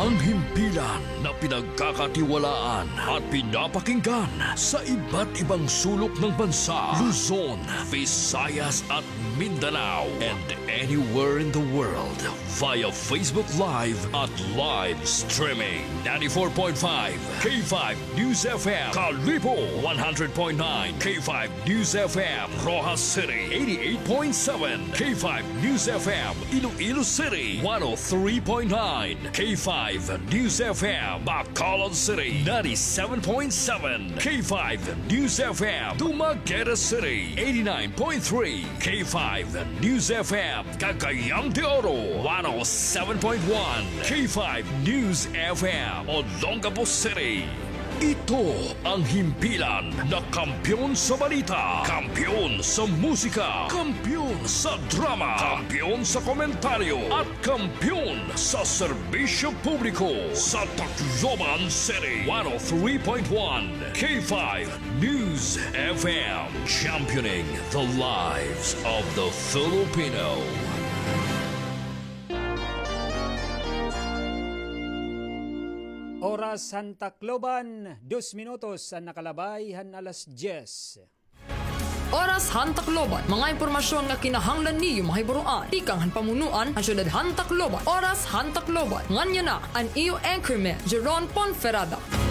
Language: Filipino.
Ang himpilan na pinagkakatiwalaan at pinapakinggan sa iba't ibang sulok ng bansa, Luzon, Visayas at Mindanao, and anywhere in the world via Facebook Live at live streaming. 94.5 K5 News FM, Kalibo 100.9 K5 News FM, Rojas City 88.7 K5 News FM, Iloilo City 103.9 K5 News FM, Bacolod City 97.7 K5 News FM, Dumaguete City 89.3 K5 News FM, Cagayan de Oro 107.1 K5 News FM, Olongapo City. Ito ang himpilan na kampiyon sa balita, kampiyon sa musika, kampiyon sa drama, kampiyon sa komentaryo, at kampiyon sa serbisyo publiko sa Tacloban City. 103.1 K5 News FM, championing the lives of the Filipino. Oras Santa Cloban, 2 minutos ang nakalabay han alas 10. Oras Han Tacloban, mga impormasyon nga kinahanglan niyo mahiburuan. Ikang han pamunuan ang syudad Han Tacloban. Oras Han Tacloban, nganya na ang iyo anchorman, Jeron Ponferrada.